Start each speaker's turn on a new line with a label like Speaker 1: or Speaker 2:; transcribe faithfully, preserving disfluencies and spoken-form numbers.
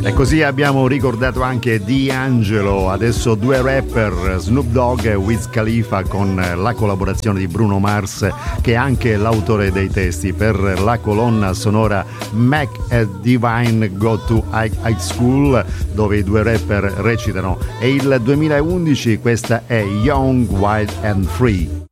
Speaker 1: E così abbiamo ricordato anche D'Angelo, adesso due rapper, Snoop Dogg e Wiz Khalifa, con la collaborazione di Bruno Mars, che è anche l'autore dei testi per la colonna sonora Mac e Divine Go to High School, dove i due rapper recitano. È il duemilaundici, questa è Young, Wild and Free.